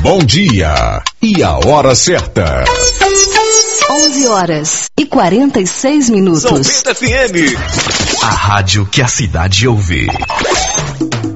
Bom dia e a hora certa. 11h46. São Bento FM. A rádio que a cidade ouve.